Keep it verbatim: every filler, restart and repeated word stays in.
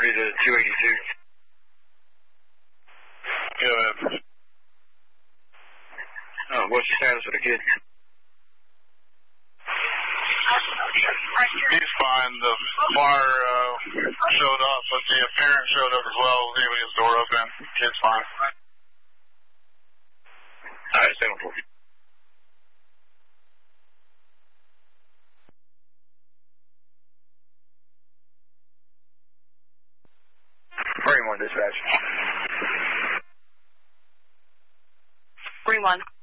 to two eighty-two. Go ahead. Oh, what's the status of the kid? He's fine. The fire uh, showed up, but the parent showed up as well. He was able to get his door open. Kid's fine. All right, seven four. Marine one dispatch. Marine one.